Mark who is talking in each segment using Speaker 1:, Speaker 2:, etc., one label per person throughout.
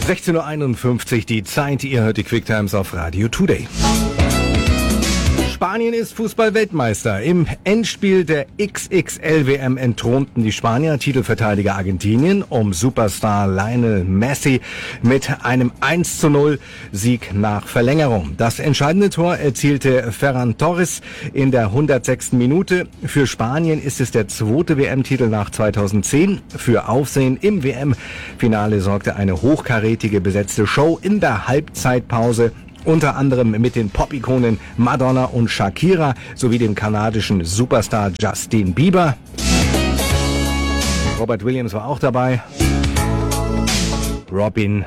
Speaker 1: 16:51 Uhr, die Zeit, ihr hört die Quick Times auf Radio Today. Spanien ist Fußball-Weltmeister. Im Endspiel der XXL-WM entthronten die Spanier Titelverteidiger Argentinien um Superstar Lionel Messi mit einem 1:0 Sieg nach Verlängerung. Das entscheidende Tor erzielte Ferran Torres in der 106. Minute. Für Spanien ist es der zweite WM-Titel nach 2010. Für Aufsehen im WM-Finale sorgte eine hochkarätige besetzte Show in der Halbzeitpause. Unter anderem mit den Pop-Ikonen Madonna und Shakira sowie dem kanadischen Superstar Justin Bieber. Robert Williams war auch dabei. Robin.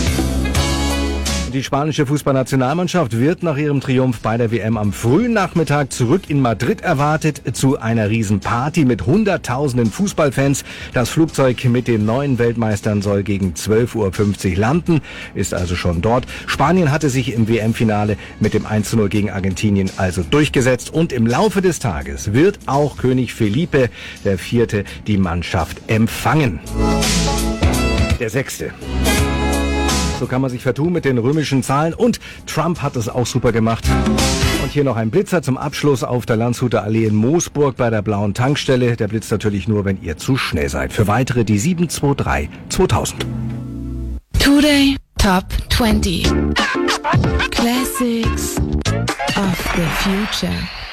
Speaker 1: Die spanische Fußballnationalmannschaft wird nach ihrem Triumph bei der WM am frühen Nachmittag zurück in Madrid erwartet zu einer Riesenparty mit Hunderttausenden Fußballfans. Das Flugzeug mit den neuen Weltmeistern soll gegen 12:50 Uhr landen, ist also schon dort. Spanien hatte sich im WM-Finale mit dem 1:0 gegen Argentinien also durchgesetzt und im Laufe des Tages wird auch König Felipe IV. Die Mannschaft empfangen. Der 6. So kann man sich vertun mit den römischen Zahlen und Trump hat es auch super gemacht. Und hier noch ein Blitzer zum Abschluss auf der Landshuter Allee in Moosburg bei der blauen Tankstelle. Der blitzt natürlich nur, wenn ihr zu schnell seid. Für weitere die 723-2000.
Speaker 2: Today Top 20 Classics of the Future.